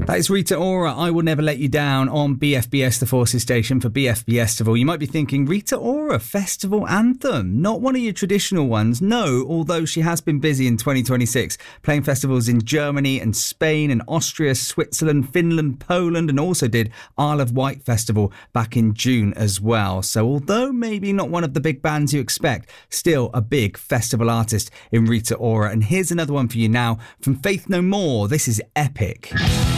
That is Rita Ora, I Will Never Let You Down on BFBS, the Forces station for BFBestival. You might be thinking, Rita Ora, festival anthem, not one of your traditional ones. No, although she has been busy in 2026, playing festivals in Germany and Spain and Austria, Switzerland, Finland, Poland, and also did Isle of Wight Festival back in June as well. So although maybe not one of the big bands you expect, still a big festival artist in Rita Ora. And here's another one for you now from Faith No More. This is Epic.